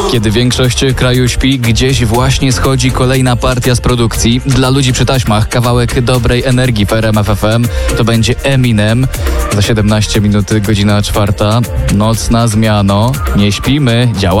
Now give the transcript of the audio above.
Kiedy większość kraju śpi, gdzieś właśnie schodzi kolejna partia z produkcji. Dla ludzi przy taśmach kawałek dobrej energii w RMF FM. To będzie Eminem. Za 17 minut, godzina 4. Nocna zmiano. Nie śpimy, działamy.